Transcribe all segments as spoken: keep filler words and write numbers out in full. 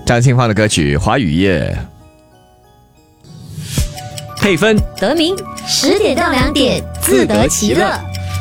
张清芳的歌曲《华语夜》。配分得名十点到两点，自得其乐。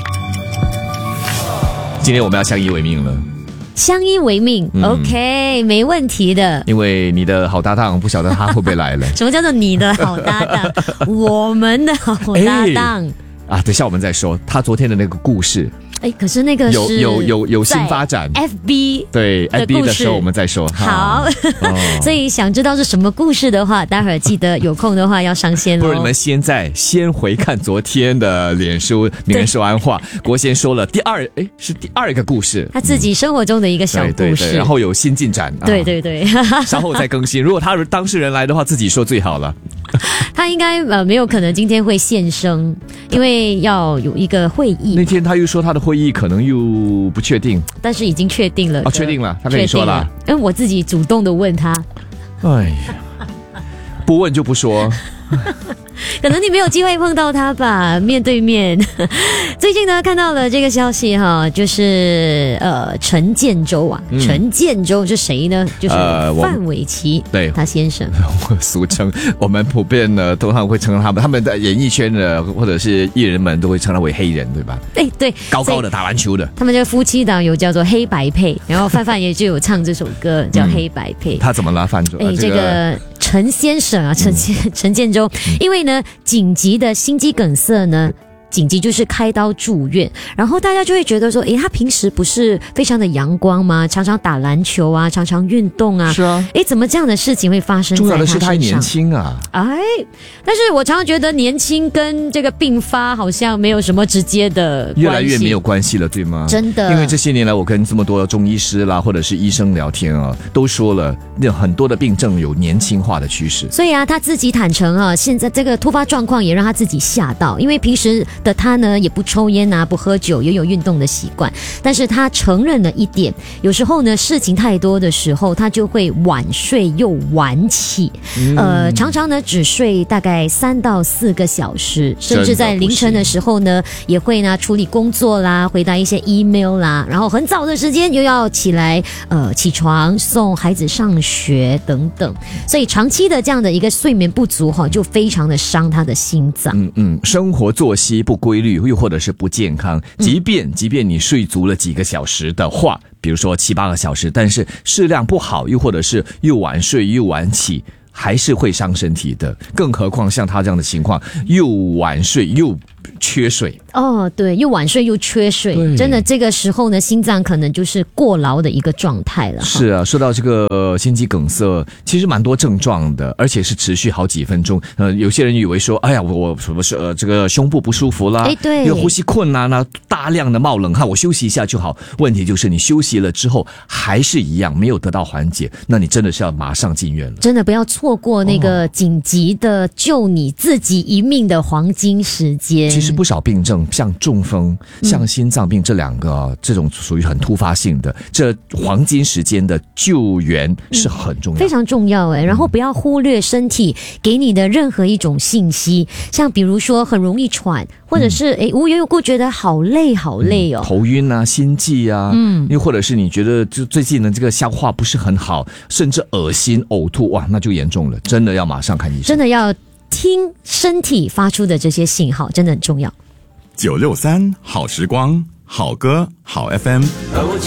今天我们要相依为命了。 相依为命、嗯、OK 没问题的， 因为你的好搭档不晓得他会不会来了。 什么叫做你的好搭档？我们的好搭档、欸、 啊，等一下我们再说他昨天的那个故事。 哎，可是那个是有有有有新发展 ，F B 对 F B 的时候我们再说。 好，哦、所以想知道是什么故事的话，待会儿记得有空的话要上线喽。 不如你们现在先回看昨天的脸书名人说完话，国贤说了第二，哎，是第二个故事， 他自己生活中的一个小故事， 对对对，然后有新进展， 对对对， 啊、稍后再更新。如果他是当事人来的话，自己说最好了。 他应该呃没有可能今天会现身，因为要有一个会议。 那天他又说他的会议可能又不确定， 但是已经确定了。 哦，确定了，他跟你说了。 因为我自己主动的问他。 哎呀，不问就不说。 可能你没有机会碰到他吧，面对面。最近呢，看到了这个消息哈，就是呃，陈建州啊，嗯、陈建州是谁呢？就是范玮琪，呃、对他先生， 俗称我们普遍呢，通常会称他们，他们的演艺圈的或者是艺人们都会称他为黑人，对吧？ 哎，对， 高高的打篮球的， 他们这个夫妻档有叫做黑白配，然后范范也就有唱这首歌叫黑白配。 嗯、他怎么了？范总？ 哎，这个。陈先生啊，陈建陈建州，因为呢紧急的心肌梗塞呢，紧急就是开刀住院，然后大家就会觉得说，诶，他平时不是非常的阳光吗？常常打篮球啊，常常运动啊， 是啊， 诶，怎么这样的事情会发生在他身上？ 重要的是他年轻啊， 哎，但是我常常觉得年轻跟这个并发好像没有什么直接的关系， 越来越没有关系了，对吗？ 真的， 因为这些年来我跟这么多中医师啦，或者是医生聊天啊，都说了，那很多的病症有年轻化的趋势。 所以啊，他自己坦诚啊，现在这个突发状况也让他自己吓到，因为平时的他呢也不抽烟啊，不喝酒，也有运动的习惯，但是他承认了一点，有时候呢事情太多的时候，他就会晚睡又晚起，嗯、呃，常常呢只睡大概三到四个小时，甚至在凌晨的时候呢，也会呢处理工作啦，回答一些 email 啦，然后很早的时间又要起来，呃，起床送孩子上学等等，所以长期的这样的一个睡眠不足哈，就非常的伤他的心脏。 嗯嗯，生活作息不规律，又或者是不健康，即便、嗯、即便你睡足了几个小时的话，比如说七八个小时，但是适量不好，又或者是又晚睡又晚起，还是会伤身体的。更何况像他这样的情况，又晚睡又缺水。 哦，对，又晚睡又缺水，真的这个时候呢，心脏可能就是过劳的一个状态了。 是啊，说到这个、呃、心肌梗塞，其实蛮多症状的，而且是持续好几分钟。呃，有些人以为说，哎呀，我我什么是呃这个胸部不舒服啦， 哎，对， 因为呼吸困难啦，大量的冒冷汗，我休息一下就好。问题就是你休息了之后还是一样没有得到缓解，那你真的是要马上进院了。 真的不要错过那个紧急的救你自己一命的黄金时间。 其实不少病症，像中风、像心脏病这两个、啊、这种属于很突发性的，这黄金时间的救援是很重要、嗯、 非常重要诶。然后不要忽略身体给你的任何一种信息，像比如说很容易喘，或者是诶无缘无故觉得好累好累哦、 嗯、头晕啊，心悸啊，嗯，又或者是你觉得就最近的这个消化不是很好，甚至恶心呕吐，哇，那就严重了，真的要马上看医生， 真的要听身体发出的这些信号，真的很重要。 九六三好时光，好歌好 F M。